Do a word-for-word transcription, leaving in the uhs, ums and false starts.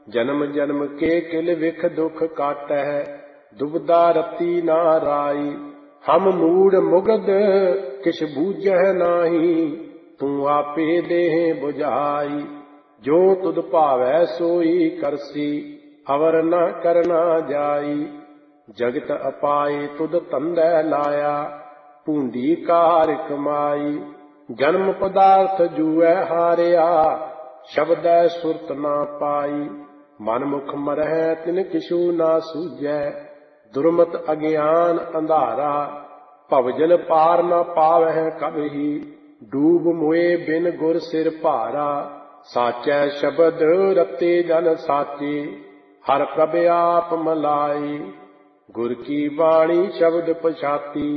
जन्म जन्म के किल विख दुख काटै, दुबदा रती ना राई। हम मूड मुगद किछ बूझह नाही, तू आपे देह बुझाई। जो तुद भावै सोई करसी, अवर न करना जाई। जगत अपाए तुद तंदै लाया, पूंदी कार कमाई। जन्म पदार्थ जूऐ हारिया, शब्दै सुरत ना पाई। मन मुख मरह तिन किछु ना सूझै, दुर्मत अज्ञान अंधारा। भवजल पार न पावह कबहि, डूब मोए बिन गुर सिर भारा। साचै शब्द रते जन साचे, हर प्रभ आप मलाए। गुर की बाणी शब्द पछाती,